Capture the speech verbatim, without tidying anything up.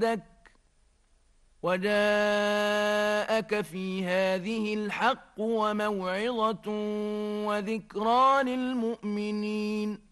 عندك وجاءك في هذه الحق وموعظة وذكرى للمؤمنين